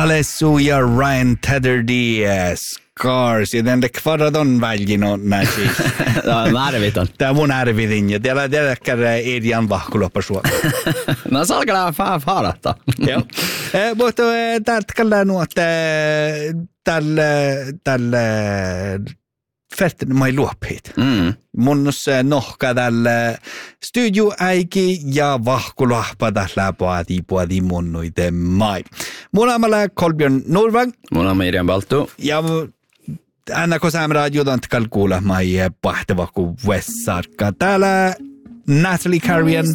Alessio ja Ryan Tedderdi Scars, joten te kvaradon väljin on näin. Mä arvitan. Tää mun arvitin, ja teillä käydään Edian vahkuloppa suoraan. No se alkaa vähän farata. Joo. Mutta täältä käydään nuot tälle färten mai luopit. Mun se nohka tälle studioäiki ja vahkuloppa tällä puadi munnuite mai. Mun amalla Kolbjörn Norvang. Mun on Miriam Baltu. Ja Anna Kosam radiodant kalkuulla mai pahtava kuin Wessarka. Täällä Natalie Carrion.